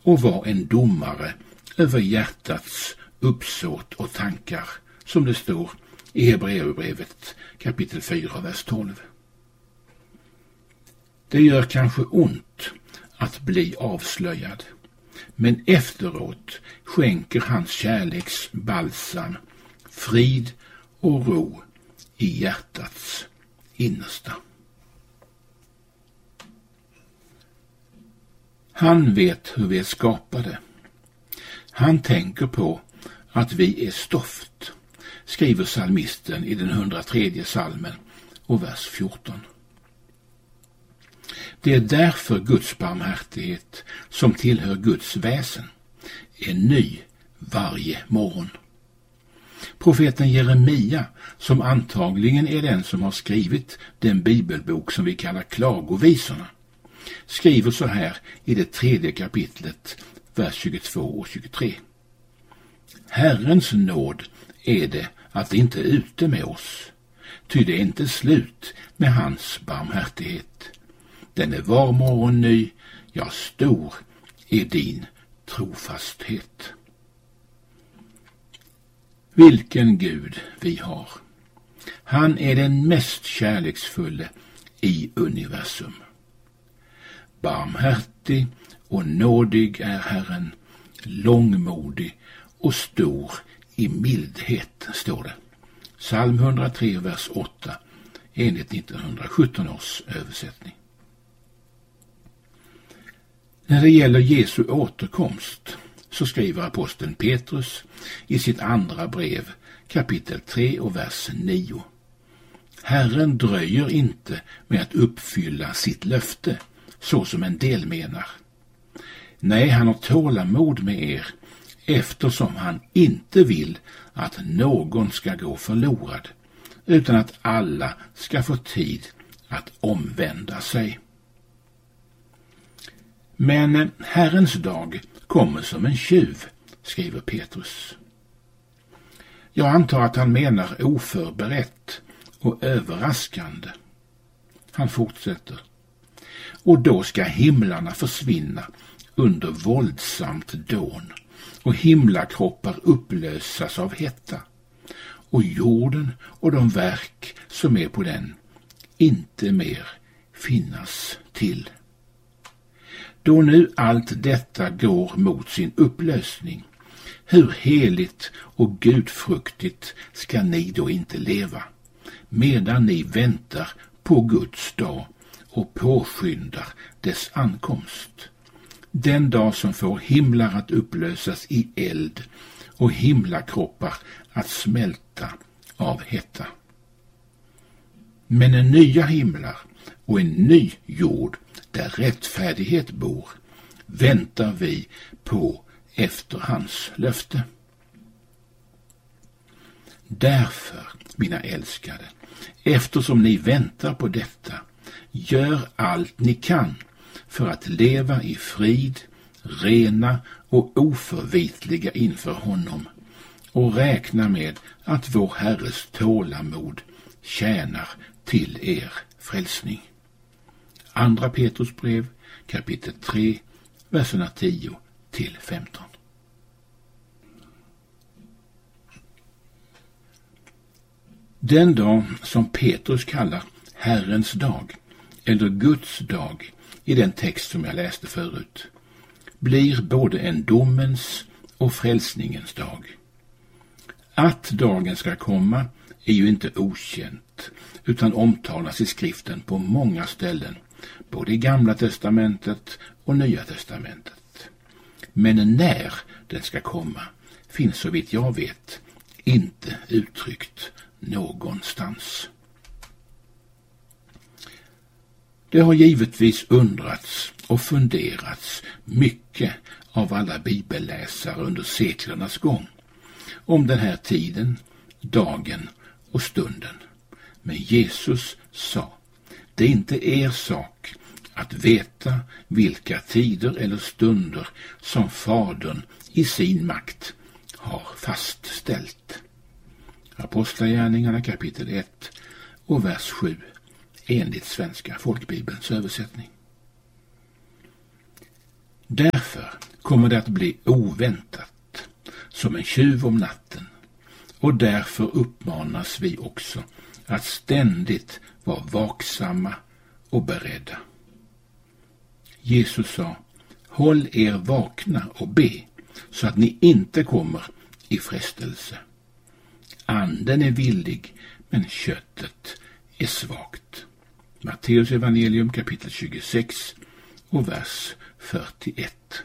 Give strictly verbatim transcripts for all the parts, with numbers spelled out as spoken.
och var en domare över hjärtats uppsåt och tankar, som det står i Hebreerbrevet kapitel fyra, vers tolv. Det gör kanske ont att bli avslöjad, men efteråt skänker hans kärleks balsam frid och ro i hjärtats innersta. Han vet hur vi är skapade. Han tänker på att vi är stoft, skriver psalmisten i den hundratredje psalmen och vers fjorton. Det är därför Guds barmhärtighet, som tillhör Guds väsen, är ny varje morgon. Profeten Jeremia, som antagligen är den som har skrivit den bibelbok som vi kallar Klagovisorna, skriver så här i det tredje kapitlet, vers tjugotvå och tjugotre. Herrens nåd är det att det inte är ute med oss, ty det är inte slut med hans barmhärtighet. Den är var morgon ny, ja, stor är din trofasthet. Vilken Gud vi har. Han är den mest kärleksfulle i universum. Barmhärtig och nådig är Herren, långmodig och stor i mildhet, står det. Psalm hundratre, vers åtta, enligt nittonhundrasjutton års översättning. När det gäller Jesu återkomst så skriver aposteln Petrus i sitt andra brev, kapitel tre och vers nio. Herren dröjer inte med att uppfylla sitt löfte, så som en del menar. Nej, han har tålamod med er, eftersom han inte vill att någon ska gå förlorad, utan att alla ska få tid att omvända sig. Men Herrens dag kommer som en tjuv, skriver Petrus. Jag antar att han menar oförberett och överraskande. Han fortsätter. Och då ska himlarna försvinna under våldsamt dån och himlakroppar upplösas av hetta och jorden och de verk som är på den inte mer finnas till. Då nu allt detta går mot sin upplösning, hur heligt och gudfruktigt ska ni då inte leva, medan ni väntar på Guds dag och påskyndar dess ankomst. Den dag som får himlar att upplösas i eld och himlakroppar att smälta av hetta. Men en nya himlar och en ny jord där rättfärdighet bor väntar vi på efter hans löfte. Därför, mina älskade, eftersom ni väntar på detta, gör allt ni kan för att leva i frid, rena och oförvitliga inför honom och räkna med att vår Herres tålamod tjänar till er frälsning. Andra Petrus brev, kapitel tre, verserna tio till femton. Den dag som Petrus kallar Herrens dag eller Guds dag i den text som jag läste förut blir både en domens och frälsningens dag. Att dagen ska komma är ju inte okänt utan omtalas i skriften på många ställen, både i Gamla testamentet och Nya testamentet. Men när den ska komma finns så vitt jag vet inte uttryckt någonstans. Det har givetvis undrats och funderats mycket av alla bibelläsare under seklernas gång om den här tiden, dagen och stunden. Men Jesus sa, det är inte er sak att veta vilka tider eller stunder som Fadern i sin makt har fastställt. Apostlagärningarna kapitel ett och vers sju enligt Svenska folkbibelns översättning. Därför kommer det att bli oväntat, som en tjuv om natten, och därför uppmanas vi också att ständigt vara vaksamma och beredda. Jesus sa: håll er vakna och be, så att ni inte kommer i frestelse. Anden är villig, men köttet är svagt. Matteus evangelium kapitel tjugosex och vers fyrtioett.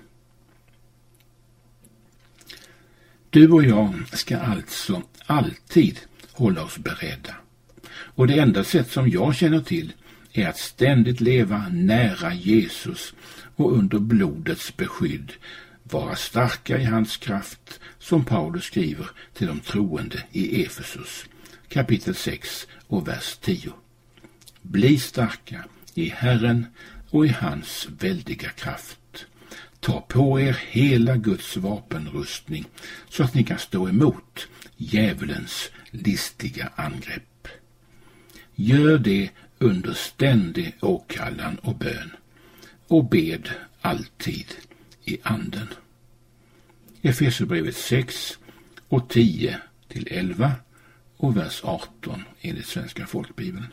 Du och jag ska alltså alltid hålla oss beredda. Och det enda sätt som jag känner till är att ständigt leva nära Jesus och under blodets beskydd, vara starka i hans kraft, som Paulus skriver till de troende i Efesus kapitel sex och vers tio. Bli starka i Herren och i hans väldiga kraft. Ta på er hela Guds vapenrustning, så att ni kan stå emot djävulens listiga angrepp. Gör det under ständig åkallan och bön, och bed alltid i anden. Efesierbrevet sex och tio till elva och vers arton enligt Svenska folkbibeln.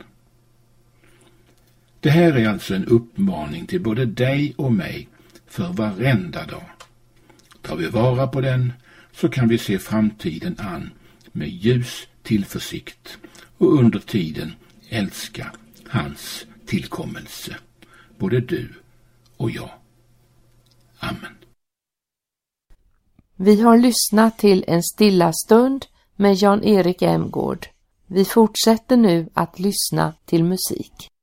Det här är alltså en uppmaning till både dig och mig för varenda dag. Tar vi vara på den, så kan vi se framtiden an med ljus tillförsikt och under tiden älska hans tillkommelse, både du och jag. Amen. Vi har lyssnat till En stilla stund med Jan-Erik Emgård. Vi fortsätter nu att lyssna till musik.